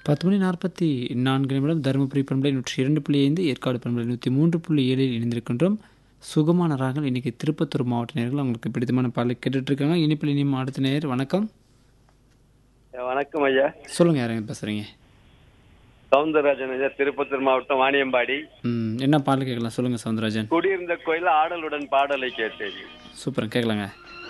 10 மணி 44 நிமிடம். தருமபுரி பண்பலை 102.5, ஏற்காடு பண்பலை 103.7 இணைந்திருக்கின்றோம். சுகமான ராகங்கள். இன்னைக்கு திருப்பத்தூர் மாவட்ட நேயர்கள் அவங்களுக்கு பிடித்தமான பாடலை கேட்டுட்டு இருக்காங்க. இனிப்பில் இனியும் அடுத்த நேயர். வணக்கம். வணக்கம் ஐயா. சொல்லுங்க, யாருங்க பேசுறீங்க? சவுந்தரராஜன் ஐயா, திருப்பத்தூர் மாவட்டம் வாணியம்பாடி. என்ன பாடல் கேட்கலாம்? சொல்லுங்க சவுந்தரராஜன். குடியிருந்த கோயில் ஆடலுடன் பாடலை கேட்டேன். சூப்பர், கேட்கலாங்க.